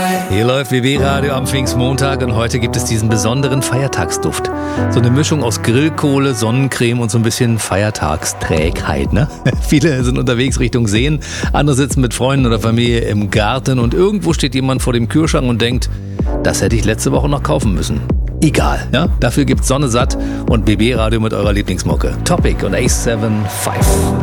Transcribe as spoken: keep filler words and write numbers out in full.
Hier läuft W W-Radio am Pfingstmontag und heute gibt es diesen besonderen Feiertagsduft. So eine Mischung aus Grillkohle, Sonnencreme und so ein bisschen Feiertagsträgheit, ne? Viele sind unterwegs Richtung Seen, andere sitzen mit Freunden oder Familie im Garten und irgendwo steht jemand vor dem Kühlschrank und denkt, das hätte ich letzte Woche noch kaufen müssen. Egal, ja? Dafür gibt's Sonne satt und B B-Radio mit eurer Lieblingsmucke. Topic und Ace sieben fünf.